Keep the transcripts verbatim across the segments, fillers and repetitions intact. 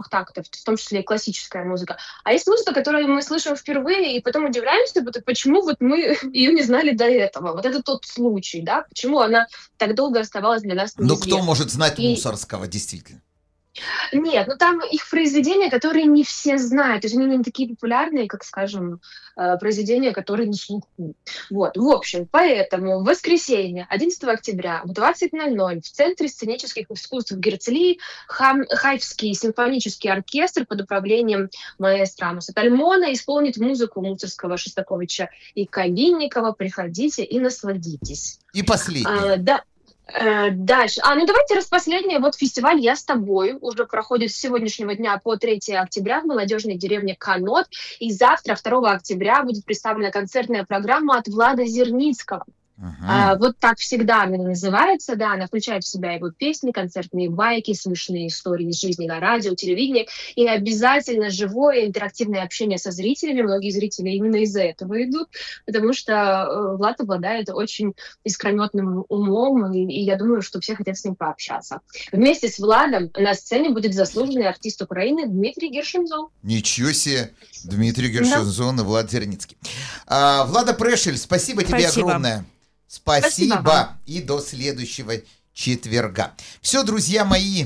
тактов, в том числе и классическая музыка. А есть музыка, которую мы слышим впервые, и потом удивляемся, почему вот мы ее не знали до этого. Вот это тот случай, да, почему она так долго оставалась для нас неизвестной. Ну, кто может знать и... Мусорского, действительно? Нет, ну там их произведения, которые не все знают, то есть они не такие популярные, как, скажем, произведения, которые на слуху. Вот, в общем, поэтому в воскресенье, одиннадцатого октября в двадцать ноль ноль в Центре сценических искусств Герцлии Хам... Хайфский симфонический оркестр под управлением маэстро Амоса Тальмона исполнит музыку Мусорского, Шостаковича и Калинникова. Приходите и насладитесь. И последний. А, да. Дальше. А, ну давайте распоследнее. Вот фестиваль «Я с тобой» уже проходит с сегодняшнего дня по третьего октября в молодежной деревне Канот. И завтра, второго октября, будет представлена концертная программа от Влада Зерницкого. Uh-huh. А, вот так всегда она называется, да, она включает в себя его песни, концертные байки, смешные истории из жизни на радио, телевидении и обязательно живое интерактивное общение со зрителями. Многие зрители именно из-за этого идут, потому что Влад обладает очень искрометным умом, и, и я думаю, что все хотят с ним пообщаться. Вместе с Владом на сцене будет заслуженный артист Украины Дмитрий Гершензон. Ничего себе! Дмитрий Гершензон да. и Влад Зерницкий. А, Влада Прешель, спасибо, спасибо тебе огромное. Спасибо. Спасибо. И до следующего четверга. Все, друзья мои.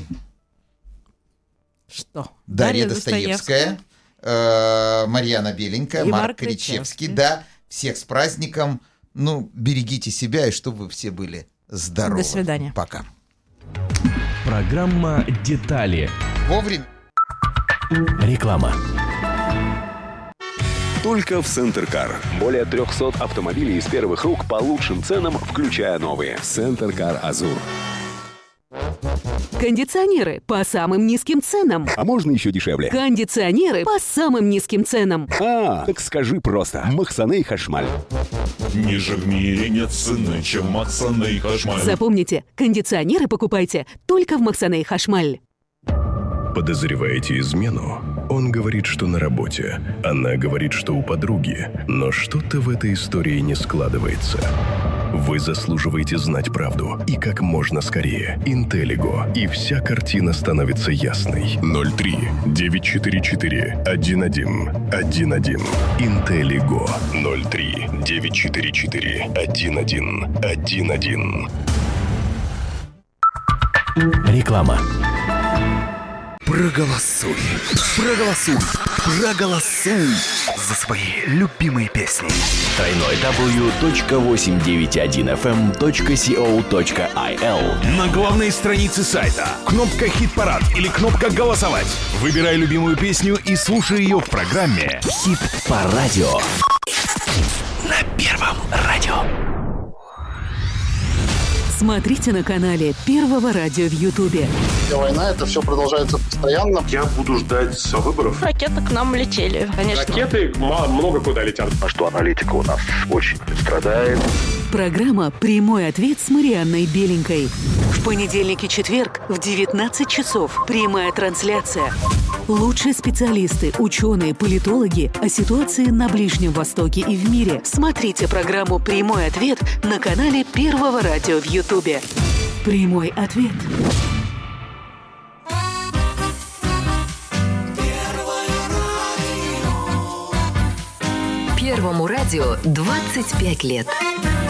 Что? Дарья, Дарья Достоевская, э, Марьяна Беленькая, Марк, Марк Кричевский. Да, всех с праздником. Ну, берегите себя, и чтобы вы все были здоровы. До свидания. Пока. Программа «Детали». Вовремя. Реклама. Только в Центр-Кар. Более триста автомобилей из первых рук по лучшим ценам, включая новые. Центр-Кар Азур. Кондиционеры по самым низким ценам. А можно еще дешевле? Кондиционеры по самым низким ценам. А, так скажи просто. Махсане и Хашмаль. Ниже в мире нет цены, чем Махсане и Хашмаль. Запомните, кондиционеры покупайте только в Махсане и Хашмаль. Подозреваете измену? Он говорит, что на работе. Она говорит, что у подруги. Но что-то в этой истории не складывается. Вы заслуживаете знать правду. И как можно скорее. Интеллиго. И вся картина становится ясной. ноль три девятьсот четырьдесят четыре один один один один. Интеллиго. ноль три девятьсот четырьдесят четыре один один один один. Реклама. Проголосуй, проголосуй, проголосуй за свои любимые песни. дабл ю дабл ю дабл ю точка восемьсот девяносто один эф эм точка co точка ай эл. На главной странице сайта кнопка «Хит-парад» или кнопка «Голосовать». Выбирай любимую песню и слушай ее в программе «Хит по радио». На Первом радио. Смотрите на канале Первого радио в Ютубе. Война, это все продолжается постоянно. Я буду ждать выборов. Ракеты к нам летели, конечно. Ракеты много куда летят. А что аналитика у нас очень страдает. Программа «Прямой ответ» с Марианной Беленькой. В понедельник и четверг в девятнадцать часов. Прямая трансляция. Лучшие специалисты, ученые, политологи о ситуации на Ближнем Востоке и в мире. Смотрите программу «Прямой ответ» на канале Первого радио в Ютубе. «Прямой ответ». Первому радио двадцать пять лет.